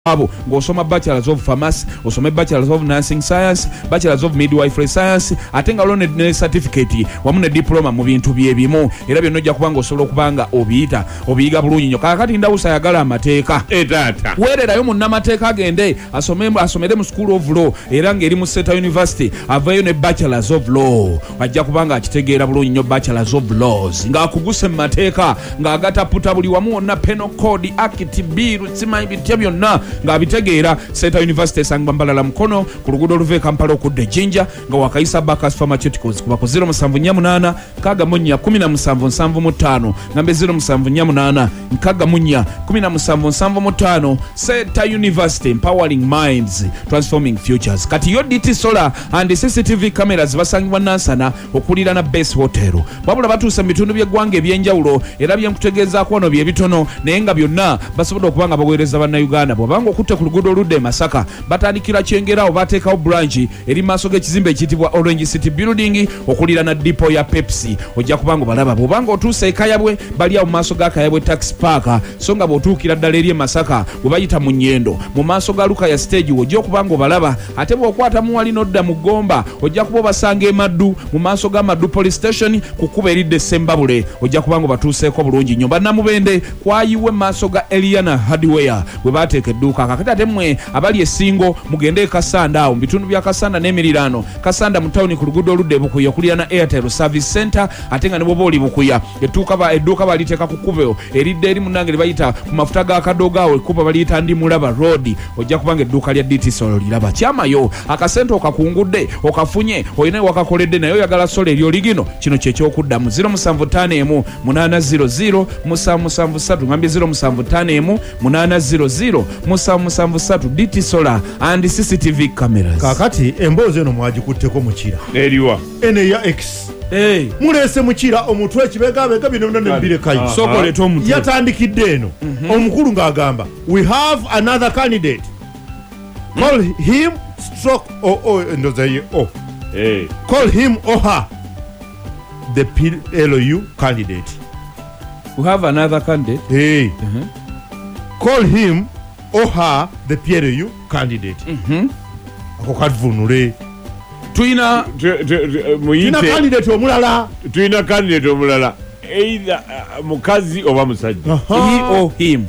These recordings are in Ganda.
abo ng'osoma bachelors of pharmacy, osome bachelors of nursing science, bachelors of midwifery science, ate nga olwo ne certificate wamu ne diploma mu bintu byebimu, era byonna ojja kubanga osobola okubanga obiyiga bulungi nnyo. Kaakati Ndawusa ayagala amateeka etata weererayo munnamateeka agende asomere mu school of law, era ng'eri mu Seta University avayo ne bachelors of law, ajja kubanga akitegeera bulungi nnyo bachelors of laws, ng'akuguse mu mateeka ng'agataputa buli wamu wonna penal code act bill simanyi bitya byonna ng'abitegeera. Seta University esangibwa Mbalala Mukono ku luguudo oluva e Kampala okudda Jinja nga wakayisa Bacchus Pharmaceuticals kuba ku 0748 Kagamunya 1775 ngambe 0748 Kagamunya 1775. Seta University, empowering minds, transforming futures. Kati yo DT Solar and CCTV cameras basangibwa Nansana okulira na Base Hotel. Wabula batuuse mu bitundu by'eggwanga eby'enjawulo era byenkutegeezaako wano bye bitono naye nga byonna basobodde okubanga baweereza bannayuganda. Bw'obanga okutte ku luguudo oludda e Masaka batandikira Kyengerawo bateekawo branch eri maaso g'ekizimbe ekiyitibwa Orange City Building okulira na dipo ya Pepsi. Ojja kubanga balaba bw'obanga otuuse e Kayabwe bali awo mu maaso ga Kayabwe Taxi Park, so nga bw'otuukira ddala eri e Masaka bwe bayita mu Nnyendo mu maaso ga Lukaya Stage ojja okubanga obalaba. Ate bw'okwata mu wali n'odda mu Gomba ojja kuba obasanga e Maddu mu maaso ga Maddu Police Station ku kkubo eridda e Sembabule, ojja kubanga batuuseeko bulungi nnyo. Bannamubende kwayiwe maaso ga Eliana Hardware bwe bateeka edduuka. Kakati ate mmwe abali Essingo mugende e Kasanda awo mu bitundu bya Kasanda n'Emiriraano. Kasanda mu tawuni ku luguudo oludda e Bukuya okulira na Airtel Service Center, ate nga ne bw'oba oli Bukuya edduuka baliteeka ku kkubo eridda eri munnange bayita ku mafuta ga Kadoga awo ekkubo baliyita Ndimulaba Road. Ojja kubanga edduuka lya DT Solar liraba kyamayo akasente okakungudde okafunye olina wakakoledde naye oyagala sola ery'oligino kino ky'ekyokuddamu 0751 800 773 ngambye 0751 800 773 DT Solar and CCTV cameras. Kakati emboozi eno mwagikutteko mukira eriwa ene ya X mulese mukira omutwe ekibegabega bino byonna nebirekayo sokoleta omutwe yatandikidde eno omukulu ng'agamba we have another candidate call him stroke call him or her the PLU candidate. We have another candidate. Call him or her the PLU candidate. Ako kadvunule tuina candidate omulala, tuina candidate omulala either mukazi oba musajja, he or him.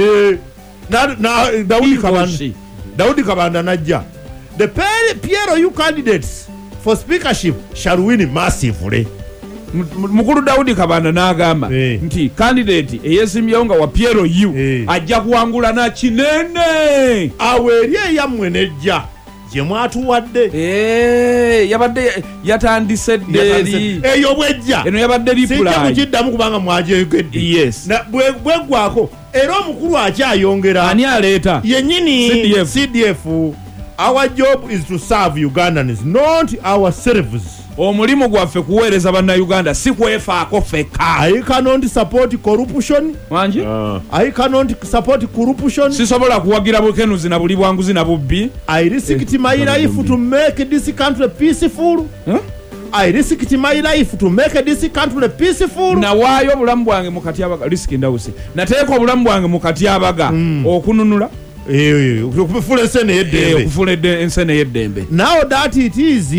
Daudi Kabanda najja. The PLU candidates for speakership shall win massively. Mukulu Daudi Kabanda n'agamba nti candidate eyesimbyewo nga wa PLU ajja kuwangula na kinene. Aweeri eyammwe nejja gye mwatuwadde yabadde yatandise dderi eyo bwejja eno yabadde reply sijja kukiddamu kubanga mwajegedde. Yes. Bwegwako era omukulu akyayongera ani aleeta yennyini CDF. Our job is to serve Ugandans, not ourselves. Omulimu gwaffe kuweereza bannayuganda si kwefaako fekka. I cannot support corruption. Wanji? I cannot support corruption. Sisobola kuwagira bukenuzi na buli bwanguzi na bubbi. I risked my life to make this country peaceful. I risked my life to make this country peaceful. Na waayo obulamu bwange mu katyabaga risk Ndawusi. Nateeka obulamu bwange mu katyabaga okununula. Okufula ensene y'eddembe. Okufula ensene y'eddembe. Now that it is.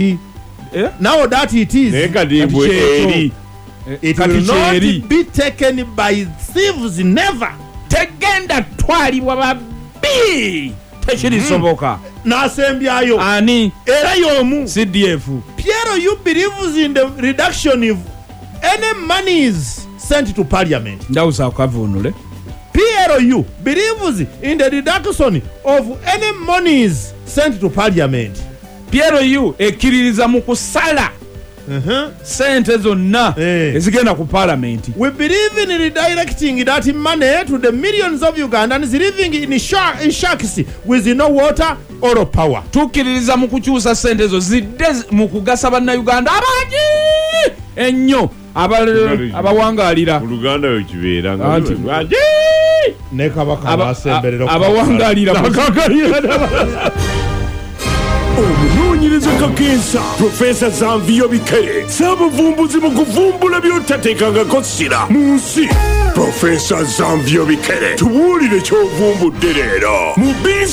It will not be taken by thieves, never. Tegenda twalibwa babbi tekirisoboka. N'asembyayo ani era y'omu CDF. PLU believes in the reduction of any monies sent to parliament. Ndawusa akavunule. PLU believes in the reduction of any monies sent to parliament. PLU ekkiririza mu kusala sente zonna ezigenda ku parliament. We believe in redirecting that money to the millions of Ugandans living in shacks with no water or power. Tukkiririza mu kukyusa sente zo zidde mu kugasa bannayuganda abangi ennyo abawangaalira mu Luganda yo kibeera ne kabaka abasemberera abawangaalira omunoonyereza kakensa Profesa Zanviyo Bikere saabavumbuzi mu kuvumbula by'otateekangako ssira mu nsi. Profesa Zanviyo Bikere tubuulire ky'ovumbudde leero mu